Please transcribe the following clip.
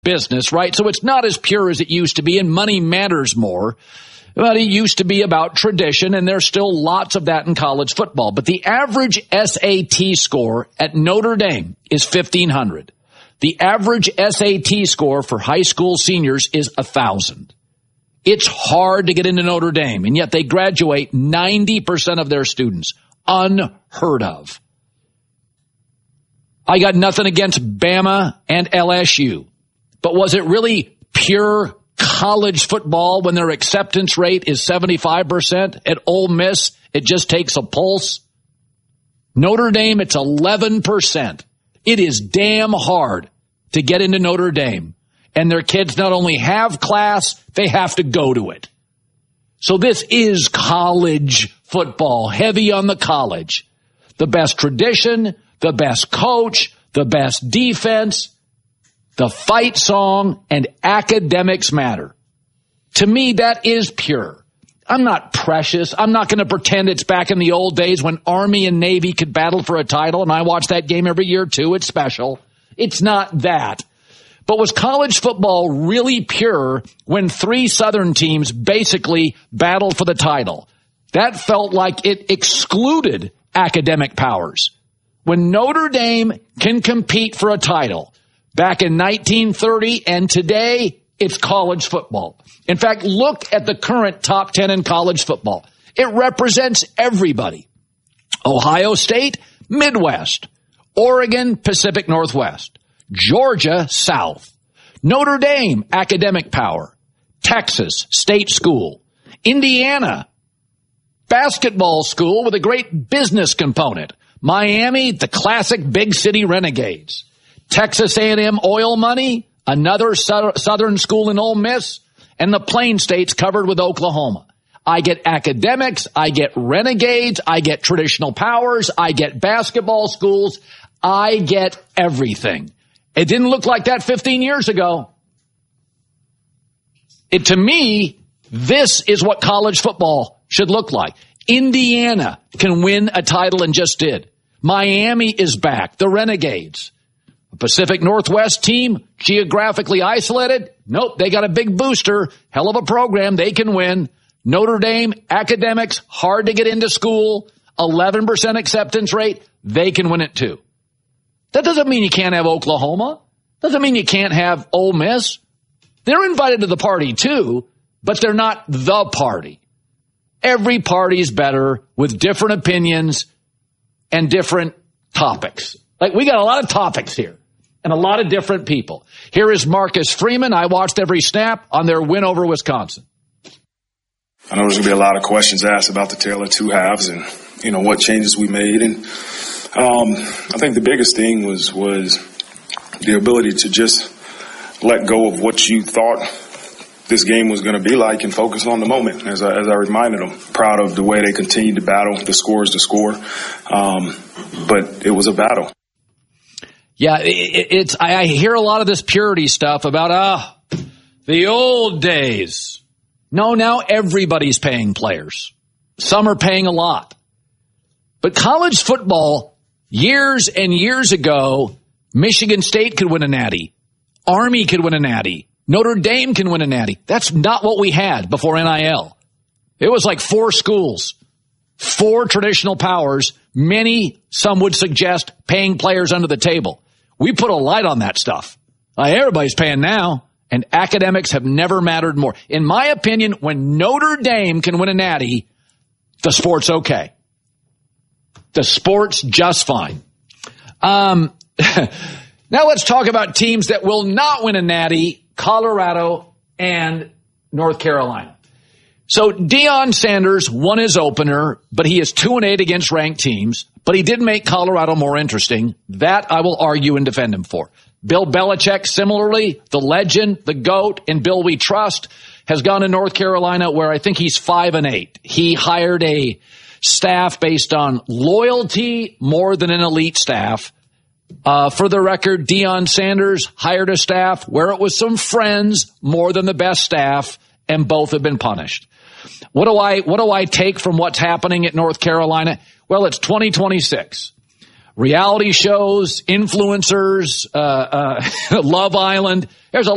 business, right? So it's not as pure as it used to be, and money matters more. But it used to be about tradition, and there's still lots of that in college football. But the average SAT score at Notre Dame is 1,500. The average SAT score for high school seniors is 1,000. It's hard to get into Notre Dame, and yet they graduate 90% of their students. Unheard of. I got nothing against Bama and LSU, but was it really pure college football when their acceptance rate is 75%? At Ole Miss, it just takes a pulse. Notre Dame, it's 11%. It is damn hard to get into Notre Dame. And their kids not only have class, they have to go to it. So this is college football, heavy on the college. The best tradition, the best coach, the best defense, the fight song, and academics matter. To me, that is pure. I'm not precious. I'm not going to pretend it's back in the old days when Army and Navy could battle for a title, and I watch that game every year too. It's special. It's not that. But was college football really pure when 3 Southern teams basically battled for the title? That felt like it excluded academic powers. When Notre Dame can compete for a title back in 1930 and today, it's college football. In fact, look at the current top 10 in college football. It represents everybody. Ohio State, Midwest. Oregon, Pacific Northwest. Georgia, South. Notre Dame, academic power. Texas, state school. Indiana, basketball school with a great business component. Miami, the classic big city renegades. Texas A&M oil money, another Southern school in Ole Miss, and the Plain States covered with Oklahoma. I get academics, I get renegades, I get traditional powers, I get basketball schools, I get everything. It didn't look like that 15 years ago. To me, this is what college football should look like. Indiana can win a title and just did. Miami is back. The Renegades. The Pacific Northwest team, geographically isolated. Nope, they got a big booster. Hell of a program. They can win. Notre Dame, academics, hard to get into school. 11% acceptance rate. They can win it too. That doesn't mean you can't have Oklahoma. Doesn't mean you can't have Ole Miss. They're invited to the party too, but they're not the party. Every party's better with different opinions and different topics. Like, we got a lot of topics here and a lot of different people. Here is Marcus Freeman. I watched every snap on their win over Wisconsin. I know there's going to be a lot of questions asked about the tale of two halves and, what changes we made. And I think the biggest thing was the ability to just let go of what you thought this game was going to be like and focus on the moment. As I reminded them, proud of the way they continued to battle. The score is the score. But it was a battle. Yeah, I hear a lot of this purity stuff about, the old days. No, now everybody's paying players. Some are paying a lot. But college football, years and years ago, Michigan State could win a natty. Army could win a natty. Notre Dame can win a natty. That's not what we had before NIL. It was like 4 schools, 4 traditional powers, some would suggest paying players under the table. We put a light on that stuff. Everybody's paying now, and academics have never mattered more. In my opinion, when Notre Dame can win a natty, the sport's okay. The sport's just fine. Now let's talk about teams that will not win a natty, Colorado and North Carolina. So Deion Sanders won his opener, but he is 2-8 against ranked teams, but he did make Colorado more interesting. That I will argue and defend him for. Bill Belichick, similarly, the legend, the GOAT, and Bill we trust, has gone to North Carolina where I think he's 5-8. He hired a staff based on loyalty more than an elite staff. For the record, Deion Sanders hired a staff where it was some friends more than the best staff, and both have been punished. What do I take from what's happening at North Carolina? Well, it's 2026. Reality shows, influencers, Love Island. There's a